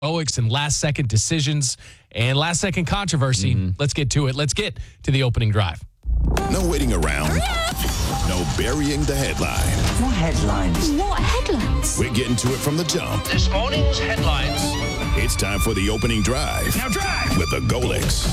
heroics and last-second decisions and last-second controversy. Let's get to it. Let's get to the opening drive. No waiting around. No burying the headline. What headlines? What headlines? We're getting to it from the jump. This morning's headlines. It's time for the opening drive. Now drive! With the Golics.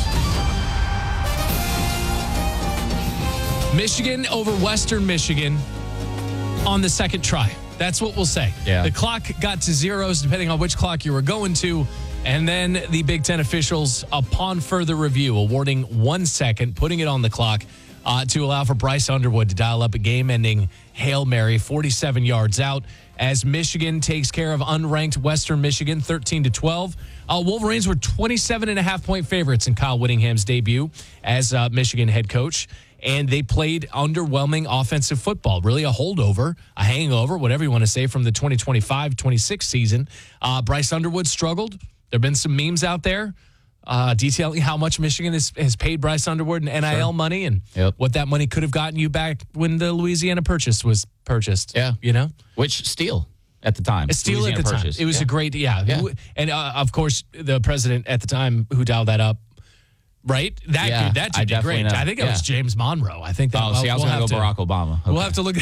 Michigan over Western Michigan on the second try. That's what we'll say. Yeah. The clock got to zeros depending on which clock you were going to. And then the Big Ten officials, upon further review, awarding 1 second, putting it on the clock to allow for Bryce Underwood to dial up a game-ending Hail Mary 47 yards out as Michigan takes care of unranked Western Michigan 13-12. Wolverines were 27.5-point favorites in Kyle Whittingham's debut as Michigan head coach. And they played underwhelming offensive football, really a holdover, a hangover, whatever you want to say, from the 2025-26 season. Bryce Underwood struggled. There have been some memes out there detailing how much Michigan has paid Bryce Underwood in NIL money and what that money could have gotten you back when the Louisiana Purchase was purchased. Yeah. You know? Which steal at the time. A steal at the time. It was a great, And, of course, the president at the time who dialed that up, right? That dude did great. Know. I think it was James Monroe. I think that. I was going to go Barack Obama. Okay. We'll have to look.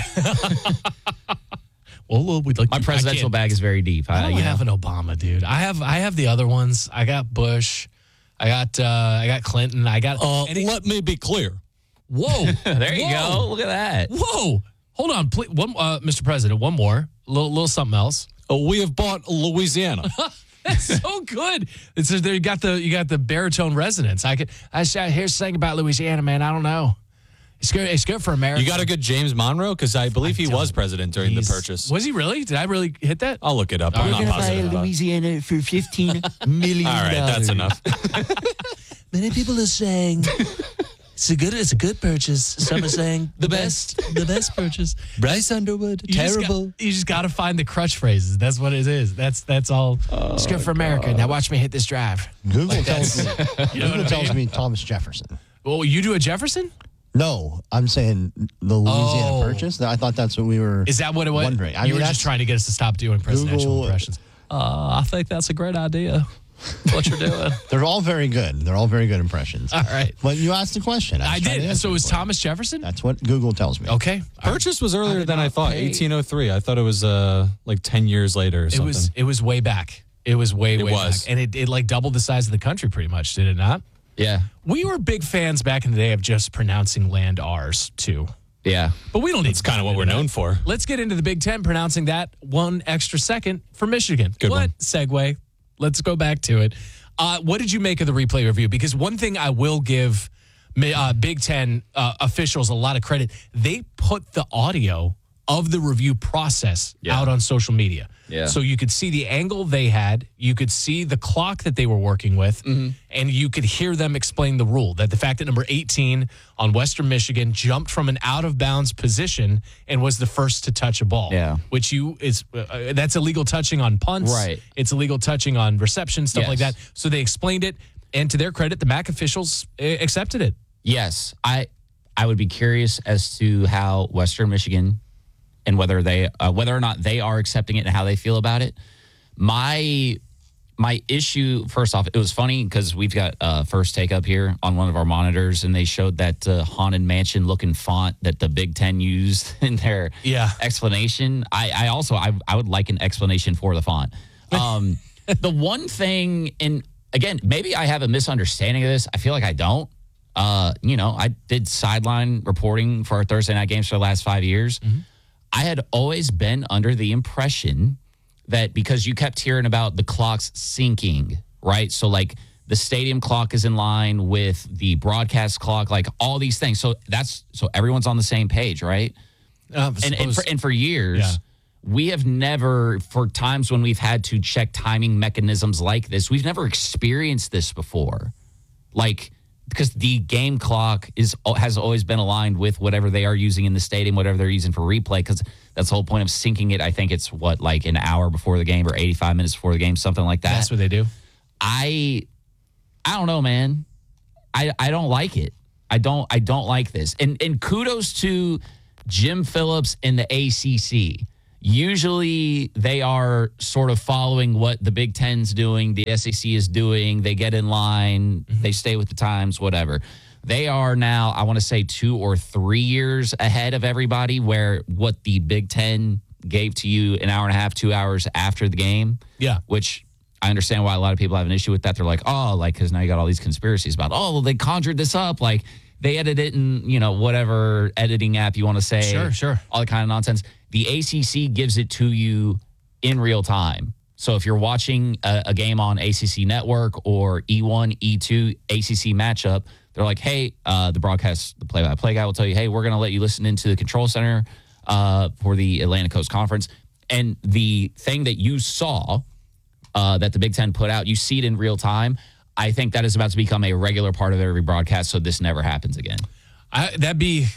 Well, we'd like my presidential bag is very deep. I don't have an Obama, dude. I have the other ones. I got Bush. I got Clinton. I got. Let me be clear. Whoa! There you go. Look at that. Whoa! Hold on, please. Mr. President. One more. A little something else. We have bought Louisiana. That's so good. It's you got the baritone resonance. I hear something about Louisiana, man. I don't know. It's good for America. You got a good James Monroe? Because I believe he was president during the purchase. Was he really? Did I really hit that? I'll look it up. I'm not positive. Louisiana for $15 million. All right, that's enough. Many people are saying it's a good purchase. Some are saying the best purchase. Bryce Underwood, terrible. You just got to find the crutch phrases. That's what it is. That's all. It's good for America. Now watch me hit this drive. Google tells me. Google tells me Thomas Jefferson. Well, you do a Jefferson? No, I'm saying the Louisiana Purchase. I thought that's what we were. Is that what it was? Wondering. You were just trying to get us to stop doing presidential impressions. I think that's a great idea. What you're doing. They're all very good. They're all very good impressions. All right. But you asked the question. I did. So it was Thomas Jefferson? That's what Google tells me. Okay. Purchase was earlier than I thought. 1803. I thought it was like 10 years later or something. It was way back. It was way back. Was. And it like doubled the size of the country pretty much, did it not? Yeah. We were big fans back in the day of just pronouncing land R's too. Yeah. But we don't need It's kind of what we're known for. Let's get into the Big Ten pronouncing that 1 extra second for Michigan. Good one. Segue. Let's go back to it. What did you make of the replay review? Because one thing I will give Big Ten officials a lot of credit, they put the audio of the review process out on social media. Yeah. So you could see the angle they had, you could see the clock that they were working with, and you could hear them explain the rule, that the fact that number 18 on Western Michigan jumped from an out-of-bounds position and was the first to touch a ball. Yeah. Which that's illegal touching on punts. Right. It's illegal touching on reception, stuff like Yes. that. So they explained it, and to their credit, the MAC officials accepted it. Yes. I would be curious as to how Western Michigan and whether or not they are accepting it and how they feel about it. My issue, first off, it was funny because we've got First Take up here on one of our monitors, and they showed that Haunted Mansion looking font that the Big Ten used in their explanation. I would like an explanation for the font. The one thing, and again, maybe I have a misunderstanding of this. I feel like I don't. I did sideline reporting for our Thursday night games for the last 5 years. I had always been under the impression that because you kept hearing about the clocks syncing, right? So like the stadium clock is in line with the broadcast clock, like all these things. So everyone's on the same page, right? And for years, we have never, for times when we've had to check timing mechanisms like this, we've never experienced this before. Like, because the game clock has always been aligned with whatever they are using in the stadium, whatever they're using for replay, because that's the whole point of syncing it. I think it's like an hour before the game or 85 minutes before the game, something like that. That's what they do. I don't know, man. I don't like it. I don't like this. And kudos to Jim Phillips and the ACC. Usually they are sort of following what the Big Ten's doing, the SEC is doing. They get in line, they stay with the times, whatever. They are now, I want to say 2 or 3 years ahead of everybody, where what the Big Ten gave to you an hour and a half, 2 hours after the game. Yeah. Which I understand why a lot of people have an issue with that. They're like, oh, like, because now you got all these conspiracies about, oh, well, they conjured this up. Like, they edited it in, whatever editing app you want to say. Sure. All that kind of nonsense. The ACC gives it to you in real time. So if you're watching a game on ACC Network or E1, E2, ACC matchup, they're like, hey, the play-by-play guy will tell you, hey, we're going to let you listen into the control center for the Atlantic Coast Conference. And the thing that you saw that the Big Ten put out, you see it in real time. I think that is about to become a regular part of every broadcast, so this never happens again. That'd be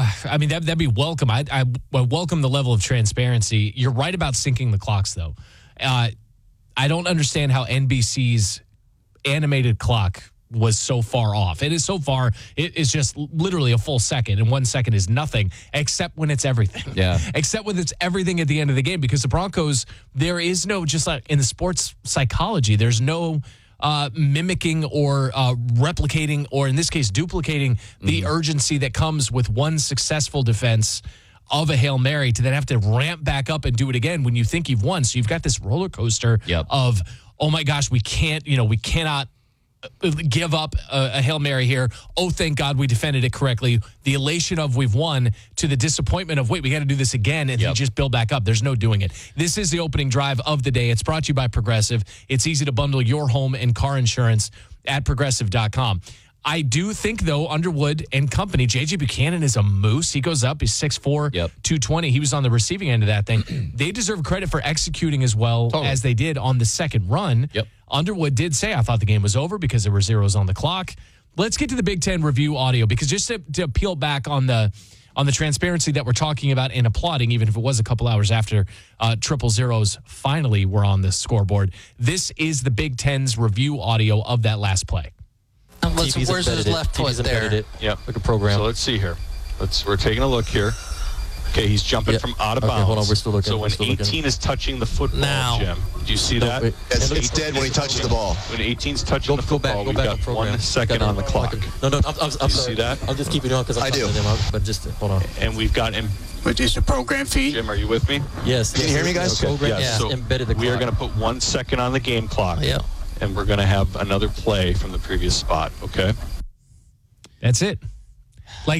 welcome. I welcome the level of transparency. You're right about syncing the clocks, though. I don't understand how NBC's animated clock was so far off. It is so far. It is just literally a full second, and 1 second is nothing, except when it's everything. Yeah. Except when it's everything at the end of the game, because the Broncos, there is no, just like in the sports psychology, there's no mimicking or replicating, or in this case, duplicating the urgency that comes with one successful defense of a Hail Mary to then have to ramp back up and do it again when you think you've won. So you've got this roller coaster of, oh my gosh, we cannot give up a Hail Mary here. Oh, thank God we defended it correctly. The elation of we've won to the disappointment of, wait, we got to do this again, and then just build back up. There's no doing it. This is the opening drive of the day. It's brought to you by Progressive. It's easy to bundle your home and car insurance at Progressive.com. I do think, though, Underwood and company, J.J. Buchanan is a moose. He goes up. He's 6'4", 220. He was on the receiving end of that thing. They deserve credit for executing as well as they did on the second run. Underwood did say, I thought the game was over because there were zeros on the clock. Let's get to the Big Ten review audio, because just to peel back on the transparency that we're talking about and applauding, even if it was a couple hours after triple zeros finally were on the scoreboard, this is the Big Ten's review audio of that last play. Where's his left foot there? Yeah, like a program. So let's see here. We're taking a look here. Okay, he's jumping from out of bounds. Hold on, we're still looking. So when 18 is touching the football, Jim, do you see that? It's dead when he touches the ball. When 18's touching the football, we've got 1 second on the clock. No, I'm sorry. See that? I'll just keep it on because I do. But just hold on. And we've got him. Which is the program feed? Jim, are you with me? Yes. Can you hear me, guys? Okay. Yeah, So embedded the we are clock. going to put 1 second on the game clock. Yeah. And we're going to have another play from the previous spot. Okay. That's it. Like,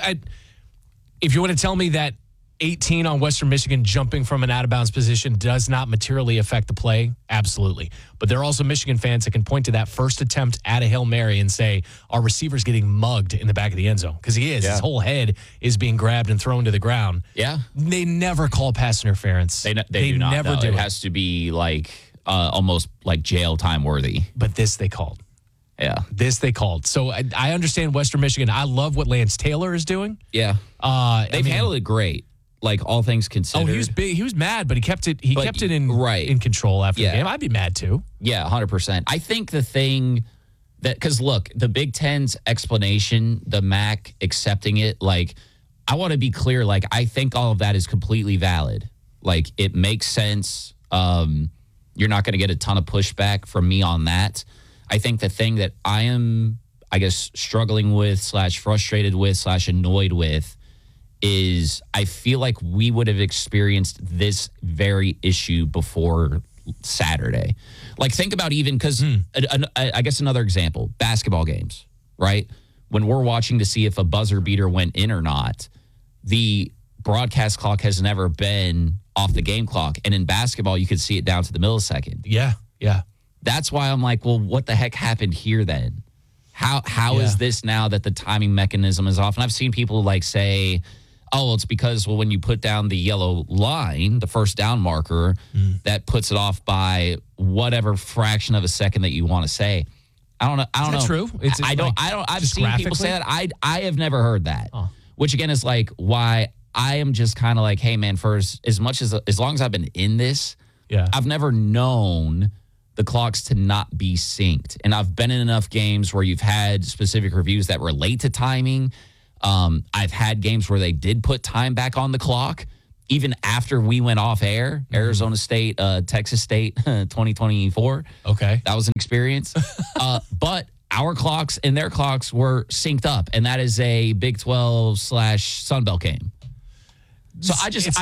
if you want to tell me that 18 on Western Michigan jumping from an out-of-bounds position does not materially affect the play, absolutely. But there are also Michigan fans that can point to that first attempt at a Hail Mary and say, our receiver's getting mugged in the back of the end zone. Because he is. His whole head is being grabbed and thrown to the ground. Yeah. They never call pass interference. They do not. Never do it has to be like almost like jail time worthy. But this they called. Yeah. This they called. So I understand Western Michigan. I love what Lance Taylor is doing. Yeah. They've handled it great. Like, all things considered. Oh, he was big. He was mad, but he kept it in control after the game. I'd be mad too. Yeah, 100%. I think the thing that, because look, the Big Ten's explanation, the MAC accepting it, like, I want to be clear, like, I think all of that is completely valid. Like, it makes sense. You're not going to get a ton of pushback from me on that. I think the thing that I am, I guess, struggling with / frustrated with / annoyed with is I feel like we would have experienced this very issue before Saturday. Like, think about even, because I guess another example, basketball games, right? When we're watching to see if a buzzer beater went in or not, the broadcast clock has never been off the game clock. And in basketball, you could see it down to the millisecond. Yeah. That's why I'm like, well, what the heck happened here then? How is this now that the timing mechanism is off? And I've seen people like say, oh, well, it's because, when you put down the yellow line, the first down marker, that puts it off by whatever fraction of a second that you want to say. I don't know. Is that true? I've seen people say that. I have never heard that. Which again is like why I am just kind of like, hey man, for as long as I've been in this, I've never known the clocks to not be synced. And I've been in enough games where you've had specific reviews that relate to timing. I've had games where they did put time back on the clock, even after we went off air, Arizona State, Texas State, 2024. Okay. That was an experience. But our clocks and their clocks were synced up, and that is a Big 12 / Sunbelt game. So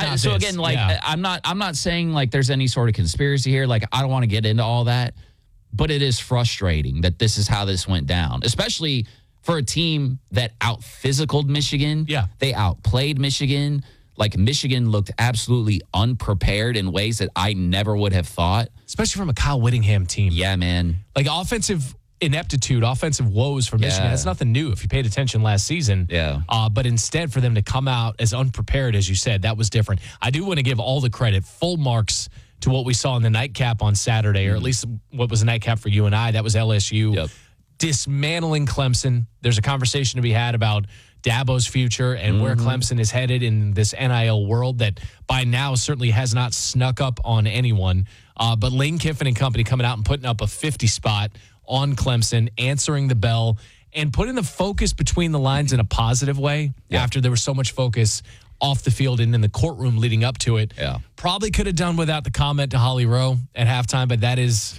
I'm not saying like there's any sort of conspiracy here. Like, I don't want to get into all that, but it is frustrating that this is how this went down, especially for a team that out-physicaled Michigan. Yeah. They outplayed Michigan. Like, Michigan looked absolutely unprepared in ways that I never would have thought. Especially from a Kyle Whittingham team. Yeah, man. Like, offensive ineptitude, offensive woes for Michigan. Yeah. That's nothing new if you paid attention last season. Yeah. But instead, for them to come out as unprepared, as you said, that was different. I do want to give all the credit, full marks to what we saw in the nightcap on Saturday, or at least what was the nightcap for you and I. That was LSU dismantling Clemson. There's a conversation to be had about Dabo's future and where Clemson is headed in this NIL world that by now certainly has not snuck up on anyone. But Lane Kiffin and company coming out and putting up a 50 spot on Clemson, answering the bell, and putting the focus between the lines in a positive way after there was so much focus off the field and in the courtroom leading up to it. Yeah. Probably could have done without the comment to Holly Rowe at halftime, but that is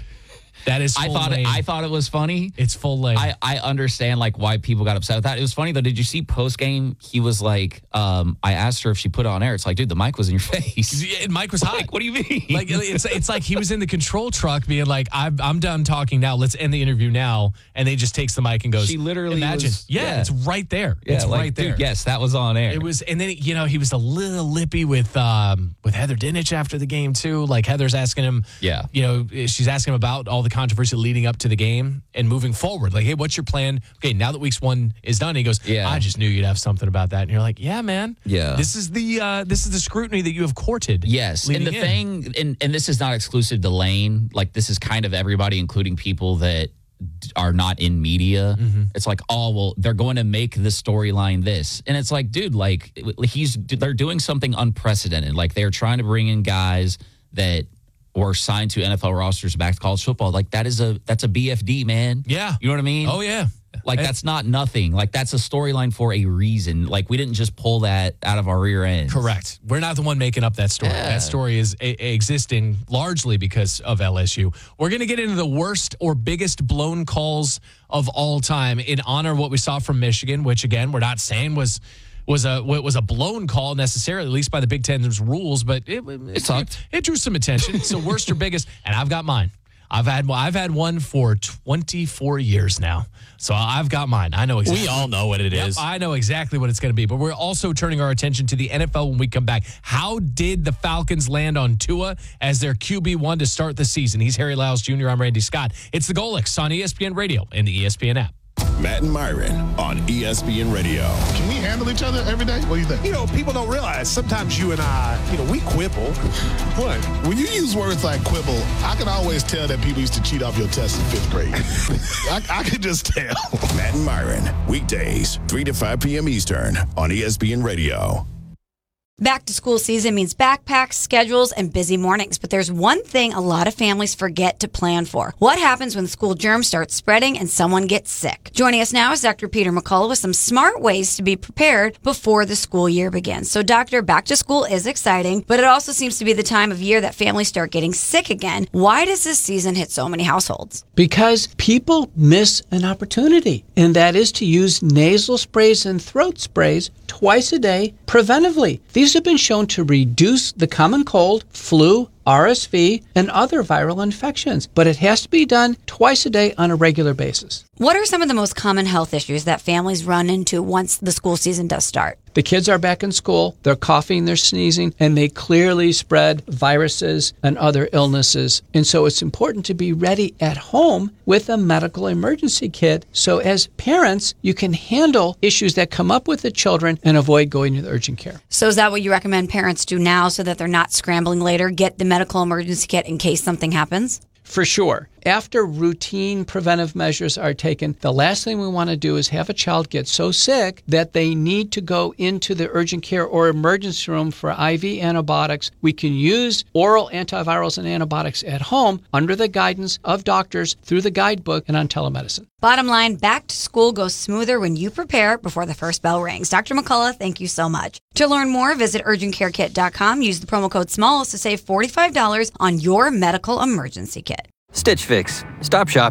full lane. I thought it was funny. It's full lane. I understand like why people got upset with that. It was funny though. Did you see post game? He was like, I asked her if she put it on air. It's like, dude, the mic was in your face. Yeah, Mike was hot. Like, what do you mean? Like it's like he was in the control truck being like, I'm done talking now. Let's end the interview now. And he just takes the mic and goes. She literally imagine. was, It's right there. Yeah, it's like, right there. Dude, yes, that was on air. It was, and then he was a little lippy with Heather Dinich after the game too. Like Heather's asking him, she's asking him about all the controversy leading up to the game and moving forward. Like, hey, what's your plan? Okay, now that week 1 is done, he goes, I just knew you'd have something about that. And you're like, yeah, man. Yeah. This is the scrutiny that you have courted. Yes. And the thing, and this is not exclusive to Lane. Like, this is kind of everybody, including people that are not in media. It's like, oh, well, they're going to make the storyline this. And it's like, dude, like they're doing something unprecedented. Like, they're trying to bring in guys that were signed to NFL rosters back to college football. Like, that's a BFD, man. Yeah. You know what I mean? Oh, yeah. Like, that's not nothing. Like, that's a storyline for a reason. Like, we didn't just pull that out of our rear end. Correct. We're not the one making up that story. Yeah. That story is existing largely because of LSU. We're going to get into the worst or biggest blown calls of all time in honor of what we saw from Michigan, which, again, we're not saying was a blown call necessarily, at least by the Big Ten's rules, but it drew some attention. So worst or biggest, and I've got mine. I've had one for 24 years now. So I've got mine. I know exactly. We all know what it is. I know exactly what it's going to be. But we're also turning our attention to the NFL when we come back. How did the Falcons land on Tua as their QB1 to start the season? He's Harry Lyles Jr. I'm Randy Scott. It's the Golix on ESPN Radio and the ESPN app. Matt and Myron on ESPN Radio. Can we handle each other every day? What do you think? You know, people don't realize sometimes you and I, we quibble. What? When you use words like quibble, I can always tell that people used to cheat off your test in 5th grade. I can just tell. Matt and Myron, weekdays, 3 to 5 p.m. Eastern on ESPN Radio. Back to school season means backpacks, schedules, and busy mornings. But there's one thing a lot of families forget to plan for. What happens when school germs start spreading and someone gets sick? Joining us now is Dr. Peter McCullough with some smart ways to be prepared before the school year begins. So, Doctor, back to school is exciting, but it also seems to be the time of year that families start getting sick again. Why does this season hit so many households? Because people miss an opportunity, and that is to use nasal sprays and throat sprays twice a day preventively. These have been shown to reduce the common cold, flu, RSV, and other viral infections, but it has to be done twice a day on a regular basis. What are some of the most common health issues that families run into once the school season does start? The kids are back in school, they're coughing, they're sneezing, and they clearly spread viruses and other illnesses. And so it's important to be ready at home with a medical emergency kit. So as parents, you can handle issues that come up with the children and avoid going to the urgent care. So is that what you recommend parents do now so that they're not scrambling later? Get the medical emergency kit in case something happens? For sure. after routine preventive measures are taken, the last thing we want to do is have a child get so sick that they need to go into the urgent care or emergency room for IV antibiotics. We can use oral antivirals and antibiotics at home under the guidance of doctors through the guidebook and on telemedicine. Bottom line, back to school goes smoother when you prepare before the first bell rings. Dr. McCullough, thank you so much. To learn more, visit urgentcarekit.com. Use the promo code SMALLS to save $45 on your medical emergency kit. Stitch Fix. Stop shopping